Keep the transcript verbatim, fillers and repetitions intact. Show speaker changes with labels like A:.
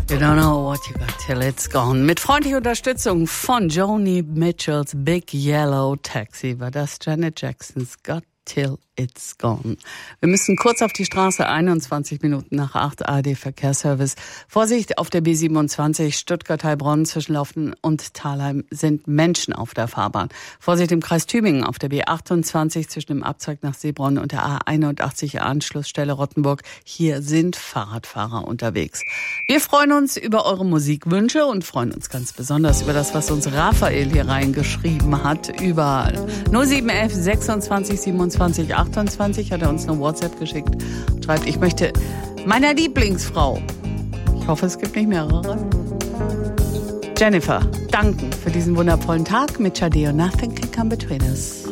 A: You don't know what you got till it's gone. Mit freundlicher Unterstützung von Joni Mitchells Big Yellow Taxi war das Janet Jacksons Got Till It's Gone. Wir müssen kurz auf die Straße, einundzwanzig Minuten nach acht, A R D Verkehrsservice. Vorsicht, auf der B siebenundzwanzig Stuttgart-Heilbronn zwischen Laufen und Thalheim sind Menschen auf der Fahrbahn. Vorsicht im Kreis Tübingen auf der B achtundzwanzig zwischen dem Abzweig nach Seebronn und der A einundachtzig Anschlussstelle Rottenburg. Hier sind Fahrradfahrer unterwegs. Wir freuen uns über eure Musikwünsche und freuen uns ganz besonders über das, was uns Raphael hier reingeschrieben hat. Über null sieben elf sechsundzwanzig siebenundzwanzig achtundzwanzig hat er uns eine WhatsApp geschickt und schreibt, ich möchte meiner Lieblingsfrau, ich hoffe, es gibt nicht mehrere, Jennifer, danken für diesen wundervollen Tag mit Sade und Nothing Can Come Between Us.